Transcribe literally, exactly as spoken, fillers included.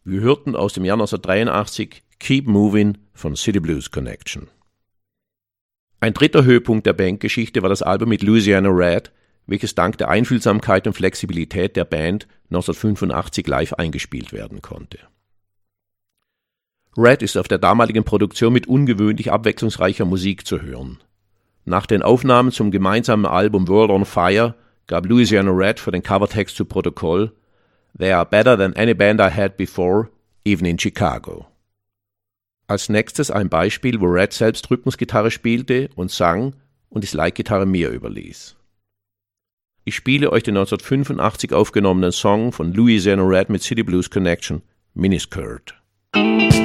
Wir hörten aus dem Jahr neunzehnhundertdreiundachtzig Keep Movin' von City Blues Connection. Ein dritter Höhepunkt der Bandgeschichte war das Album mit Louisiana Red, welches dank der Einfühlsamkeit und Flexibilität der Band neunzehnhundertfünfundachtzig live eingespielt werden konnte. Red ist auf der damaligen Produktion mit ungewöhnlich abwechslungsreicher Musik zu hören. Nach den Aufnahmen zum gemeinsamen Album World on Fire gab Louisiana Red für den Covertext zu Protokoll: "They are better than any band I had before, even in Chicago." Als nächstes ein Beispiel, wo Red selbst Rhythmusgitarre spielte und sang und die Slide-Gitarre mir überließ. Ich spiele euch den neunzehnhundertfünfundachtzig aufgenommenen Song von Louisiana Red mit City Blues Connection, Miniskirt.